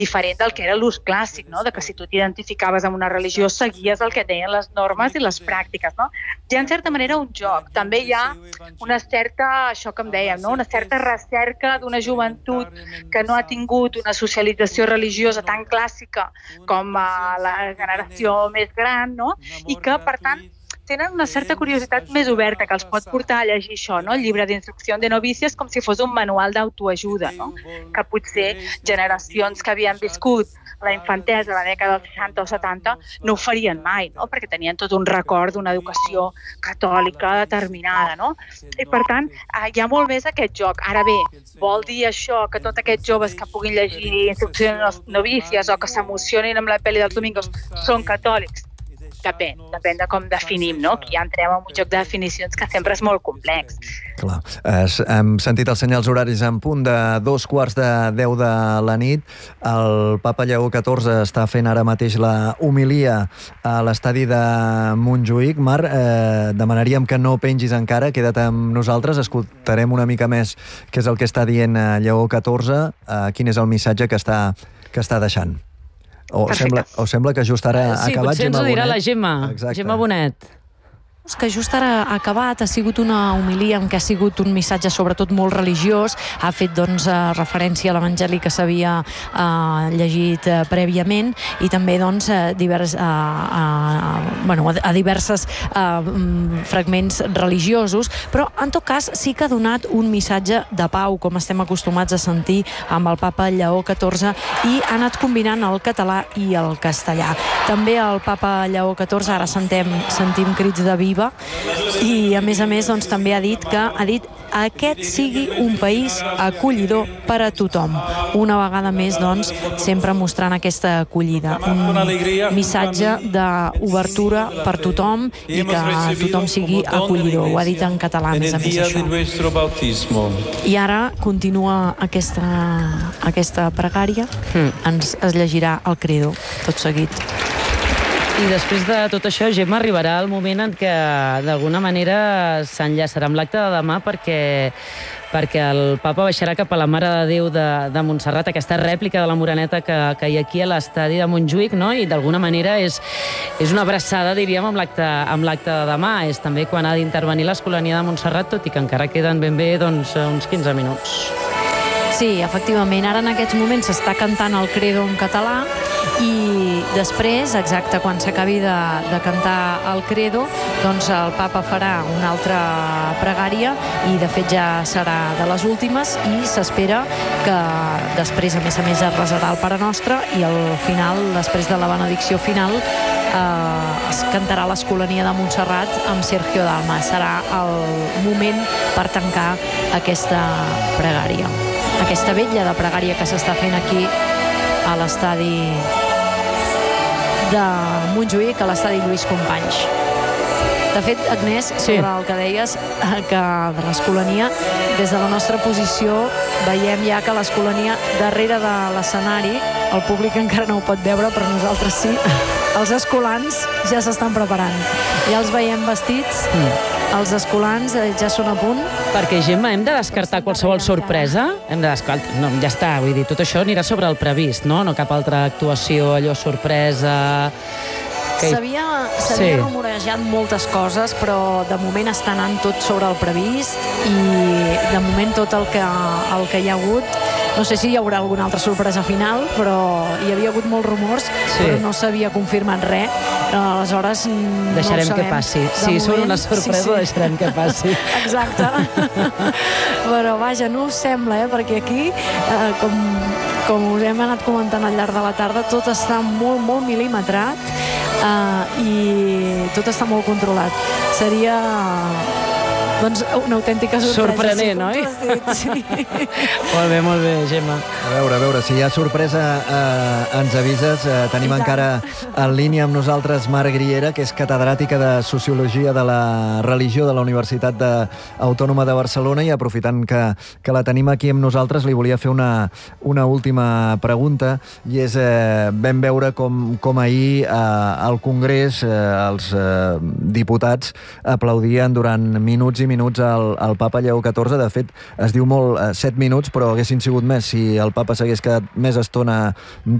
diferent del que era l'ús clàssic, no? De que si tu t'identificaves amb una religió seguies el que deien les normes i les pràctiques, no? Hi ha en certa manera un joc. També hi ha una certa, això que em dèiem, no? Una certa recerca d'una joventut que no ha tingut una socialització religiosa tan clàssica com la generació més gran, no? I que, per tant, tenen una certa curiositat més oberta que els pot portar a llegir això, no? El llibre d'instrucció de novícies com si fos un manual d'autoajuda, no? Que potser generacions que havien viscut la infantesa a la dècada dels 60 o 70 no ho farien mai, no? Perquè tenien tot un record d'una educació catòlica determinada, no? I per tant, hi ha molt més aquest joc. Ara bé, vol dir això que tots aquests joves que puguin llegir instrucció de novícies o que s'emocionin amb la pel·li dels domingos són catòlics? Depèn de com definim, no? Aquí ja entrem en un joc de definicions que sempre és molt complex. Clar. Hem sentit els senyals horaris en punt de 2:15 de la nit. El papa Lleó XIV està fent ara mateix la homilia a l'estadi de Montjuïc. Mar, demanaríem que no pengis encara, queda't amb nosaltres, escoltarem una mica més què és el que està dient Lleó XIV, quin és el missatge que està deixant. O sembla que just ara ha acabat Gemma Bonet. Sí, potser ens ho dirà la Gemma. Gemma Bonet. Que just ara ha acabat, ha sigut una homilia en què ha sigut un missatge sobretot molt religiós, ha fet referència a l'Evangeli que s'havia llegit prèviament i també a diversos fragments religiosos, però en tot cas sí que ha donat un missatge de pau, com estem acostumats a sentir amb el papa Lleó XIV, i ha anat combinant el català i el castellà. També el papa Lleó XIV, ara sentim crits de viva, i a més també ha dit que aquest sigui un país acollidor per a tothom. Una vegada més, sempre mostrant aquesta acollida. Un missatge d'obertura per tothom i que tothom sigui acollidor. Ho ha dit en català, a més això. I ara continua aquesta pregària. Es llegirà el credo, tot seguit. I després de tot això, Gemma, arribarà el moment en què d'alguna manera s'enllaçarà amb l'acte de demà perquè el papa baixarà cap a la Mare de Déu de Montserrat, aquesta rèplica de la Moreneta que hi ha aquí a l'estadi de Montjuïc, no? I d'alguna manera és una abraçada, diríem, amb l'acte de demà. És també quan ha d'intervenir l'Escolania de Montserrat, tot i que encara queden ben bé uns 15 minuts. Sí, efectivament, ara en aquests moments s'està cantant el credo en català i després, exacte, quan s'acabi de cantar el credo, doncs el papa farà una altra pregària i de fet ja serà de les últimes i s'espera que després, a més, es resarà el Pare Nostre i al final, després de la benedicció final, es cantarà l'Escolania de Montserrat amb Sergio Dalma. Serà el moment per tancar aquesta pregària. Aquesta vetlla de pregària que s'està fent aquí a l'estadi de Montjuïc, a l'estadi Lluís Companys. De fet, Agnès, sobre el que deies, que de l'Escolania, des de la nostra posició veiem ja que l'Escolania, darrere de l'escenari, el públic encara no ho pot veure, però nosaltres sí, els escolans ja s'estan preparant. Ja els veiem vestits, els escolans ja són a punt. Perquè, Gemma, hem de descartar qualsevol sorpresa? Hem de descartar... No, ja està, vull dir, tot això anirà sobre el previst, no? No cap altra actuació, allò sorpresa... S'havia rumorejat moltes coses, però de moment està anant tot sobre el previst i de moment tot el que hi ha hagut, no sé si hi haurà alguna altra sorpresa final, però hi havia hagut molts rumors, però no s'havia confirmat res. Aleshores, deixarem que passi. Si surt una sorpresa, deixarem que passi. Exacte. Però vaja, no us sembla, perquè aquí, com us hem anat comentant al llarg de la tarda, tot està molt, molt mil·limetrat i tot està molt controlat. Seria doncs una autèntica sorpresa. Sorprenent, oi? Sí. Molt bé, Gemma. A veure, si hi ha sorpresa ens avises. Tenim encara en línia amb nosaltres Mar Griera, que és catedràtica de Sociologia de la Religió de la Universitat Autònoma de Barcelona, i aprofitant que la tenim aquí amb nosaltres, li volia fer una última pregunta, i és, vam veure com ahir al Congrés els diputats aplaudien durant minuts i minuts al papa Lleó XIV. De fet, es diu molt 7 minuts, però haguessin sigut més si el papa s'hagués quedat més estona